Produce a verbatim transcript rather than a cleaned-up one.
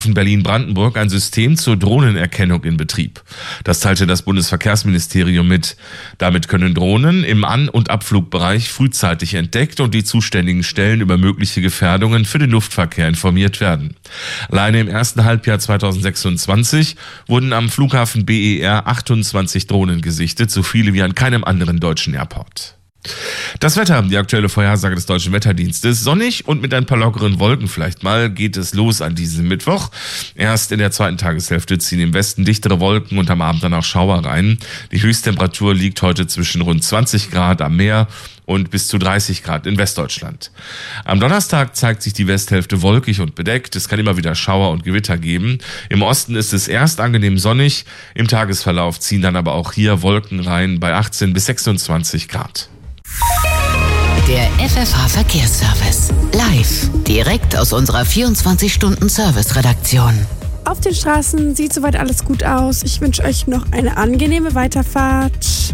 Berlin-Brandenburg ein System zur Drohnenerkennung in Betrieb. Das teilte das Bundesverkehrsministerium mit. Damit können Drohnen im An- und Abflugbereich frühzeitig entdeckt und die zuständigen Stellen über mögliche Gefährdungen für den Luftverkehr informiert werden. Alleine im ersten Halbjahr zweitausendsechsundzwanzig wurden am Flughafen B E R achtundzwanzig Drohnen gesichtet, so viele wie an keinem anderen deutschen Airport. Das Wetter, die aktuelle Vorhersage des Deutschen Wetterdienstes. Sonnig und mit ein paar lockeren Wolken vielleicht mal geht es los an diesem Mittwoch. Erst in der zweiten Tageshälfte ziehen im Westen dichtere Wolken und am Abend dann auch Schauer rein. Die Höchsttemperatur liegt heute zwischen rund zwanzig Grad am Meer und bis zu dreißig Grad in Westdeutschland. Am Donnerstag zeigt sich die Westhälfte wolkig und bedeckt. Es kann immer wieder Schauer und Gewitter geben. Im Osten ist es erst angenehm sonnig. Im Tagesverlauf ziehen dann aber auch hier Wolken rein bei achtzehn bis sechsundzwanzig Grad. Der F F H-Verkehrsservice. Live. Direkt aus unserer vierundzwanzig-Stunden-Service-Redaktion. Auf den Straßen sieht soweit alles gut aus. Ich wünsche euch noch eine angenehme Weiterfahrt.